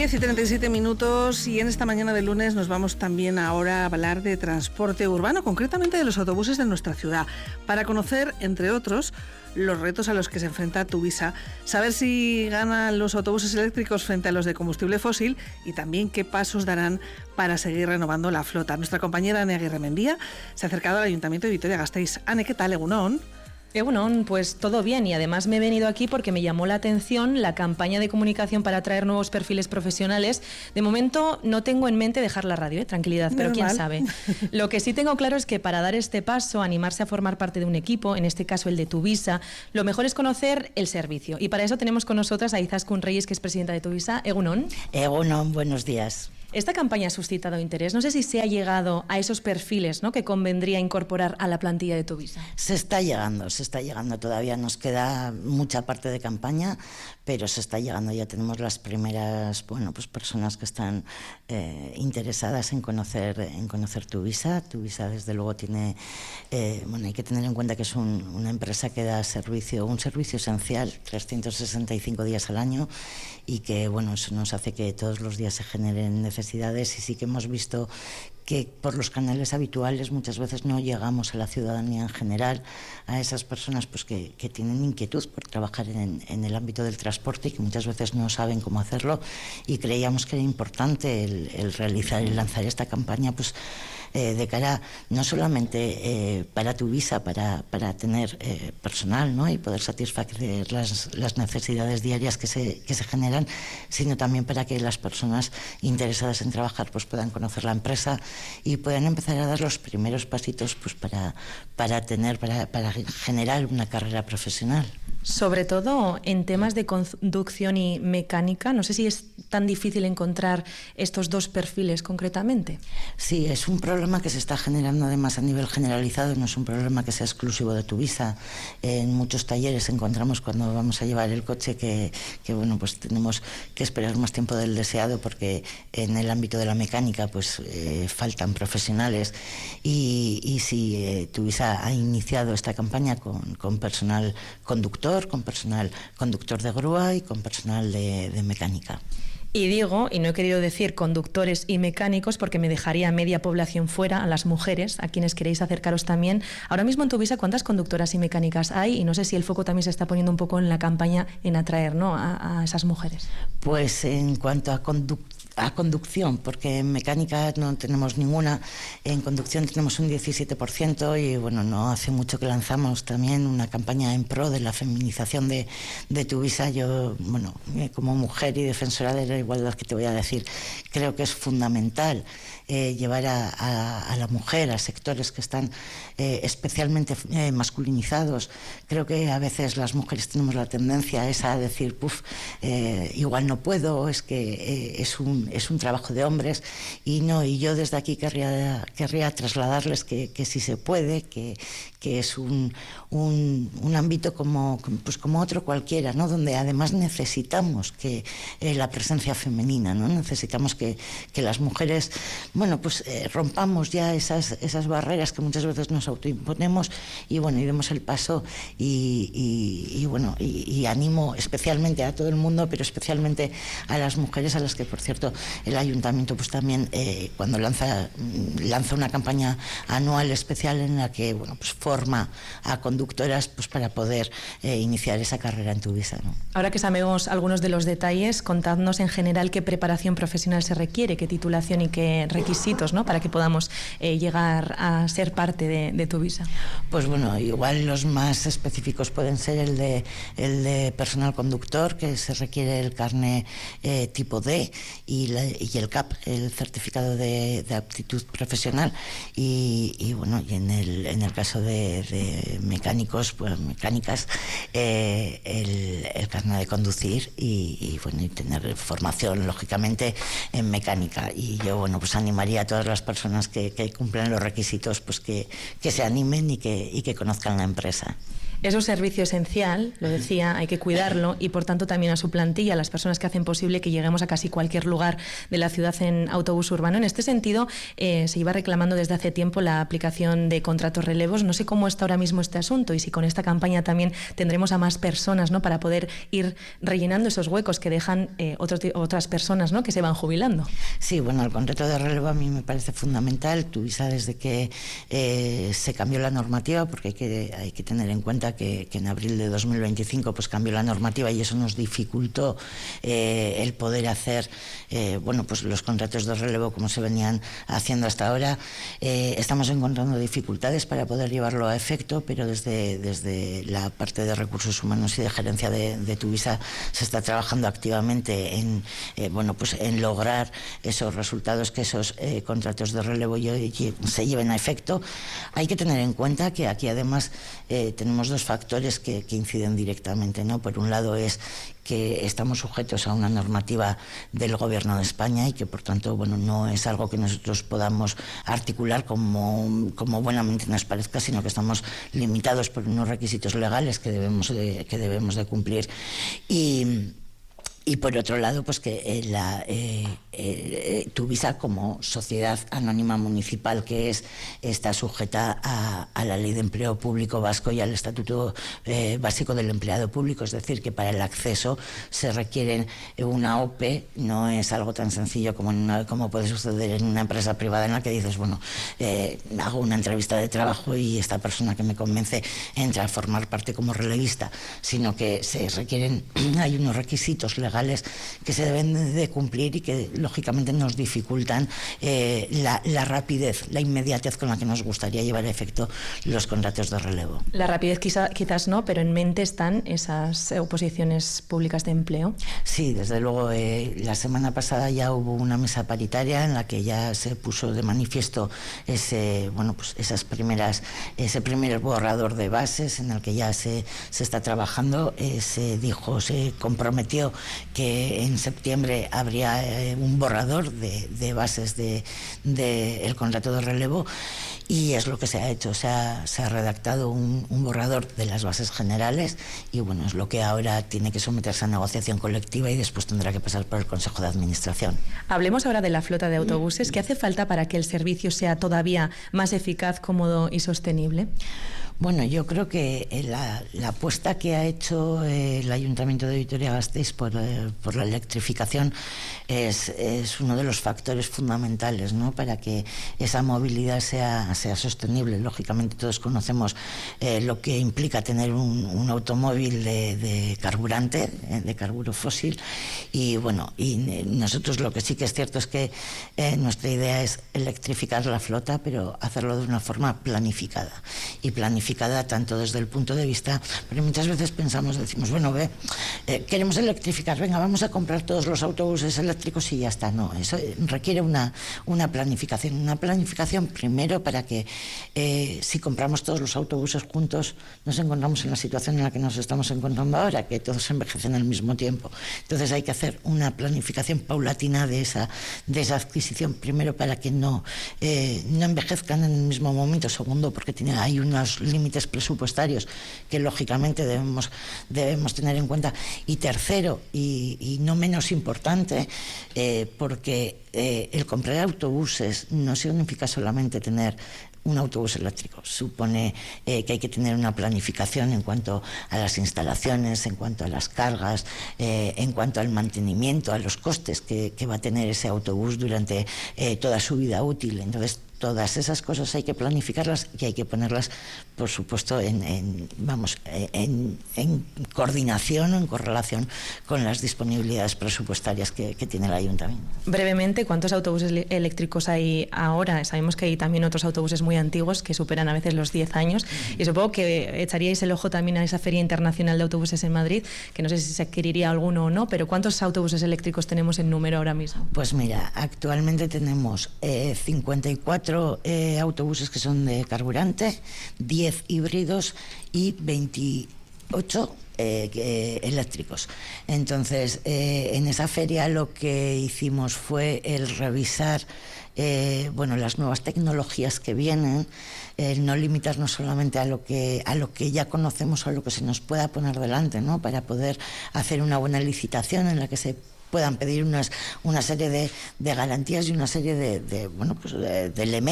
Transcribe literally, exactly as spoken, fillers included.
diez y treinta y siete minutos y en esta mañana de lunes nos vamos también ahora a hablar de transporte urbano, concretamente de los autobuses de nuestra ciudad, para conocer, entre otros, los retos a los que se enfrenta Tuvisa, saber si ganan los autobuses eléctricos frente a los de combustible fósil y también qué pasos darán para seguir renovando la flota. Nuestra compañera Ane Aguirre Mendía se ha acercado al Ayuntamiento de Vitoria-Gasteiz. Ane, ¿qué tal, Egunon? Egunon, pues todo bien, y además me he venido aquí porque me llamó la atención la campaña de comunicación para atraer nuevos perfiles profesionales. De momento no tengo en mente dejar la radio, ¿eh? Tranquilidad, pero Normal. quién sabe. Lo que sí tengo claro es que para dar este paso, animarse a formar parte de un equipo, en este caso el de Tuvisa, lo mejor es conocer el servicio. Y para eso tenemos con nosotras a Izaskun Reyes, que es presidenta de Tuvisa. Egunon. Egunon, buenos días. Esta campaña ha suscitado interés. No sé si se ha llegado a esos perfiles, ¿no?, que convendría incorporar a la plantilla de Tuvisa. Se está llegando, se está llegando. Todavía nos queda mucha parte de campaña, pero se está llegando. Ya tenemos las primeras, bueno, pues personas que están eh, interesadas en conocer, en conocer Tuvisa. Tuvisa, desde luego, tiene, eh, bueno, hay que tener en cuenta que es un, una empresa que da servicio, un servicio esencial, trescientos sesenta y cinco días al año, y que, bueno, eso nos hace que todos los días se generen necesidades. Y sí que hemos visto que por los canales habituales muchas veces no llegamos a la ciudadanía en general, a esas personas pues que, que tienen inquietud por trabajar en, en el ámbito del transporte y que muchas veces no saben cómo hacerlo, y creíamos que era importante el, el realizar y lanzar esta campaña pues eh, de cara no solamente eh, para Tuvisa, para, para tener eh, personal, ¿no?, y poder satisfacer las, las necesidades diarias que se, que se generan, sino también para que las personas interesadas en trabajar pues puedan conocer la empresa y puedan empezar a dar los primeros pasitos pues para, para tener, para, para generar una carrera profesional. Sobre todo en temas de conducción y mecánica, no sé si es tan difícil encontrar estos dos perfiles concretamente. Sí, es un problema que se está generando además a nivel generalizado, no es un problema que sea exclusivo de Tuvisa. En muchos talleres encontramos cuando vamos a llevar el coche que, que bueno, pues tenemos que esperar más tiempo del deseado porque en el ámbito de la mecánica pues eh, faltan profesionales, y, y si eh, Tuvisa ha iniciado esta campaña con, con personal conductor, con personal conductor de grúa y con personal de, de mecánica. Y digo, y no he querido decir conductores y mecánicos porque me dejaría media población fuera, a las mujeres, a quienes queréis acercaros también. Ahora mismo en Tuvisa, ¿cuántas conductoras y mecánicas hay? Y no sé si el foco también se está poniendo un poco en la campaña en atraer, ¿no?, a, a esas mujeres. Pues en cuanto a conductores, a conducción, porque en mecánica no tenemos ninguna, en conducción tenemos un diecisiete por ciento, y bueno, no hace mucho que lanzamos también una campaña en pro de la feminización de, de Tuvisa. Yo, bueno, como mujer y defensora de la igualdad, que te voy a decir, creo que es fundamental eh, llevar a, a, a la mujer a sectores que están eh, especialmente eh, masculinizados. Creo que a veces las mujeres tenemos la tendencia esa a decir, puf, eh, igual no puedo, es que eh, es un es un trabajo de hombres, y no, y yo desde aquí querría, querría trasladarles que, que sí se puede, que, que es un, un, un ámbito como, pues como otro cualquiera, ¿no?, donde además necesitamos que eh, la presencia femenina, ¿no?, necesitamos que, que las mujeres, bueno, pues eh, rompamos ya esas, esas barreras que muchas veces nos autoimponemos, y bueno, y demos el paso, y, y, y bueno, y, y animo especialmente a todo el mundo, pero especialmente a las mujeres, a las que, por cierto, el ayuntamiento pues también eh, cuando lanza lanza una campaña anual especial en la que, bueno, pues forma a conductoras pues para poder eh, iniciar esa carrera en Tuvisa, ¿no? Ahora que sabemos algunos de los detalles, contadnos en general qué preparación profesional se requiere, qué titulación y qué requisitos, ¿no?, para que podamos eh, llegar a ser parte de, de Tuvisa. Pues bueno, igual los más específicos pueden ser el de el de personal conductor, que se requiere el carné eh, tipo D, y, la, y el C A P, el certificado de, de aptitud profesional, y, y bueno, y en el, en el caso de, de mecánicos, pues mecánicas, eh, el, el carnet de conducir, y, y bueno, y tener formación lógicamente en mecánica. Y yo, bueno, pues animaría a todas las personas que, que cumplen los requisitos pues que, que se animen y que, y que conozcan la empresa. Es un servicio esencial, lo decía, hay que cuidarlo y por tanto también a su plantilla, a las personas que hacen posible que lleguemos a casi cualquier lugar de la ciudad en autobús urbano. En este sentido, eh, se iba reclamando desde hace tiempo la aplicación de contratos relevos. No sé cómo está ahora mismo este asunto y si con esta campaña también tendremos a más personas, ¿no?, para poder ir rellenando esos huecos que dejan eh, otros, otras personas, ¿no?, que se van jubilando. Sí, bueno, el contrato de relevo a mí me parece fundamental. Tuvisa, desde que eh, se cambió la normativa, porque hay que, hay que tener en cuenta Que, que en abril de dos mil veinticinco pues cambió la normativa y eso nos dificultó eh, el poder hacer eh, bueno, pues los contratos de relevo como se venían haciendo hasta ahora. Eh, estamos encontrando dificultades para poder llevarlo a efecto, pero desde, desde la parte de recursos humanos y de gerencia de, de Tuvisa se está trabajando activamente en, eh, bueno, pues en lograr esos resultados, que esos eh, contratos de relevo se lleven a efecto. Hay que tener en cuenta que aquí además eh, tenemos dos factores que, que inciden directamente, ¿no? Por un lado es que estamos sujetos a una normativa del Gobierno de España y que por tanto, bueno, no es algo que nosotros podamos articular como, como buenamente nos parezca, sino que estamos limitados por unos requisitos legales que debemos de, que debemos de cumplir. Y Y por otro lado, pues que eh, la, eh, eh, Tuvisa, como sociedad anónima municipal que es, está sujeta a, a la Ley de Empleo Público Vasco y al Estatuto eh, Básico del Empleado Público. Es decir, que para el acceso se requieren una O P E, no es algo tan sencillo como, en una, como puede suceder en una empresa privada en la que dices, bueno, eh, hago una entrevista de trabajo y esta persona que me convence entra a formar parte como relevista, sino que se requieren, hay unos requisitos legales que se deben de cumplir y que lógicamente nos dificultan eh, la, la rapidez, la inmediatez con la que nos gustaría llevar a efecto los contratos de relevo. La rapidez quizá, quizás no, pero en mente están esas oposiciones públicas de empleo. Sí, desde luego. Eh, la semana pasada ya hubo una mesa paritaria en la que ya se puso de manifiesto ese, bueno, pues esas primeras, ese primer borrador de bases en el que ya se, se está trabajando. Eh, se dijo, se comprometió que en septiembre habría eh, un borrador de, de bases del de, de contrato de relevo y es lo que se ha hecho. Se ha, se ha redactado un, un borrador de las bases generales y bueno, es lo que ahora tiene que someterse a negociación colectiva y después tendrá que pasar por el Consejo de Administración. Hablemos ahora de la flota de autobuses. ¿Qué hace falta para que el servicio sea todavía más eficaz, cómodo y sostenible? Bueno, yo creo que la, la apuesta que ha hecho eh, el Ayuntamiento de Vitoria-Gasteiz por, eh, por la electrificación es, es uno de los factores fundamentales, ¿no?, para que esa movilidad sea, sea sostenible. Lógicamente todos conocemos eh, lo que implica tener un, un automóvil de, de carburante, eh, de carburo fósil, y bueno, y nosotros lo que sí que es cierto es que eh, nuestra idea es electrificar la flota, pero hacerlo de una forma planificada y planificada tanto desde el punto de vista, pero muchas veces pensamos, decimos, bueno, ve, eh, queremos electrificar, venga, vamos a comprar todos los autobuses eléctricos y ya está. No, eso requiere una, una planificación, una planificación primero para que eh, si compramos todos los autobuses juntos nos encontramos en la situación en la que nos estamos encontrando ahora, que todos envejecen al mismo tiempo. Entonces hay que hacer una planificación paulatina de esa, de esa adquisición, primero para que no, eh, no envejezcan en el mismo momento, segundo porque tiene, hay unos límites presupuestarios que lógicamente debemos, debemos tener en cuenta, y tercero y, y no menos importante, eh, porque eh, el comprar autobuses no significa solamente tener un autobús eléctrico, supone eh, que hay que tener una planificación en cuanto a las instalaciones, en cuanto a las cargas, eh, en cuanto al mantenimiento, a los costes que, que va a tener ese autobús durante eh, toda su vida útil. Entonces, todas esas cosas hay que planificarlas y hay que ponerlas, por supuesto, en, en, vamos, en, en coordinación o en correlación con las disponibilidades presupuestarias que, que tiene el Ayuntamiento. Brevemente, ¿cuántos autobuses eléctricos hay ahora? Sabemos que hay también otros autobuses muy antiguos que superan a veces los diez años uh-huh. y supongo que echaríais el ojo también a esa Feria Internacional de Autobuses en Madrid, que no sé si se adquiriría alguno o no, pero ¿cuántos autobuses eléctricos tenemos en número ahora mismo? Pues mira, actualmente tenemos eh, cincuenta y cuatro Eh, autobuses que son de carburante, diez híbridos y veinte, ocho eh, eh, eléctricos. Entonces, eh, en esa feria lo que hicimos fue el revisar eh, bueno, las nuevas tecnologías que vienen, eh, no limitarnos solamente a lo que a lo que ya conocemos o a lo que se nos pueda poner delante, ¿no? Para poder hacer una buena licitación en la que se puedan pedir unas, una serie de, de garantías y una serie de, de, bueno, pues de, de elementos